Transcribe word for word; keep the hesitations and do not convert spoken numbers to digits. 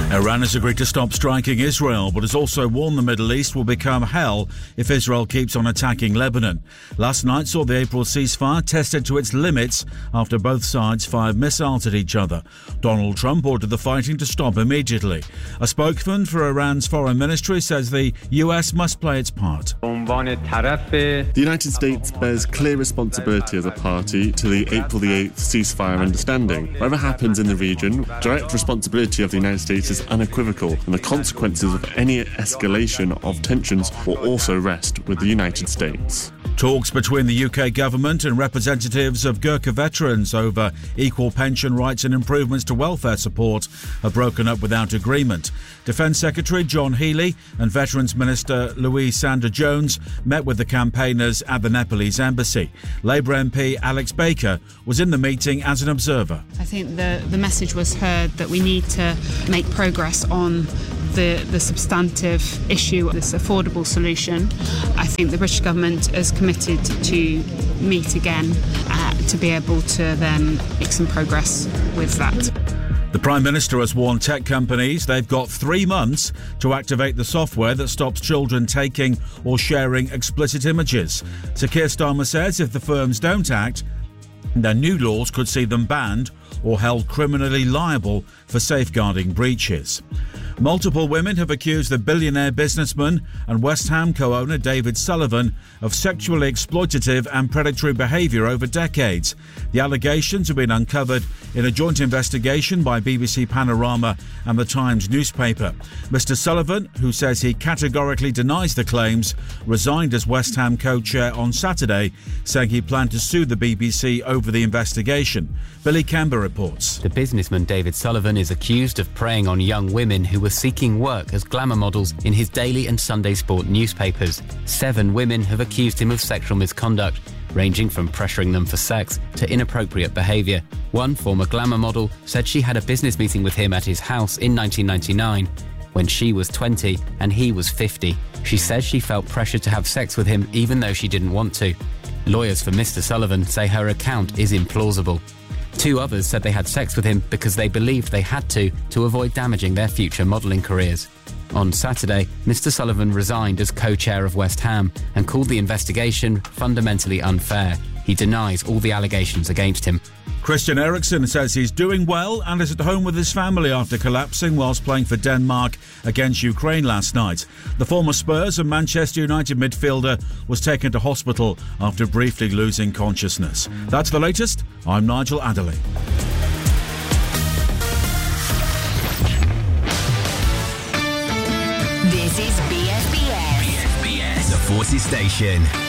Iran has agreed to stop striking Israel, but has also warned the Middle East will become hell if Israel keeps on attacking Lebanon. Last night saw the April ceasefire tested to its limits after both sides fired missiles at each other. Donald Trump ordered the fighting to stop immediately. A spokesman for Iran's foreign ministry says the U S must play its part. The United States bears clear responsibility as a party to the April the eighth ceasefire understanding. Whatever happens in the region, direct responsibility of the United States is unequivocal, and the consequences of any escalation of tensions will also rest with the United States. Talks between the U K government and representatives of Gurkha veterans over equal pension rights and improvements to welfare support have broken up without agreement. Defence Secretary John Healey and Veterans Minister Louise Sandra-Jones met with the campaigners at the Nepalese embassy. Labour M P Alex Baker was in the meeting as an observer. I think the, the message was heard that we need to make progress on the, the substantive issue, this affordable solution. I think the British government is committed to meet again uh, to be able to then make some progress with that. The Prime Minister has warned tech companies they've got three months to activate the software that stops children taking or sharing explicit images. Sir Keir Starmer says if the firms don't act, then new laws could see them banned or held criminally liable for safeguarding breaches. Multiple women have accused the billionaire businessman and West Ham co-owner David Sullivan of sexually exploitative and predatory behaviour over decades. The allegations have been uncovered in a joint investigation by B B C Panorama and the Times newspaper. Mister Sullivan, who says he categorically denies the claims, resigned as West Ham co-chair on Saturday, saying he planned to sue the B B C over the investigation. Billy Kember reports. The businessman David Sullivan is accused of preying on young women who were seeking work as glamour models in his Daily and Sunday Sport newspapers. Seven women have accused him of sexual misconduct, ranging from pressuring them for sex to inappropriate behaviour. One former glamour model said she had a business meeting with him at his house in nineteen ninety-nine, when she was twenty and he was fifty. She says she felt pressured to have sex with him even though she didn't want to. Lawyers for Mister Sullivan say her account is implausible. Two others said they had sex with him because they believed they had to to avoid damaging their future modelling careers. On Saturday, Mister Sullivan resigned as co-chair of West Ham and called the investigation fundamentally unfair. He denies all the allegations against him. Christian Eriksen says he's doing well and is at home with his family after collapsing whilst playing for Denmark against Ukraine last night. The former Spurs and Manchester United midfielder was taken to hospital after briefly losing consciousness. That's the latest. I'm Nigel Adderley. This is B S B S. B S B S, the Forces Station.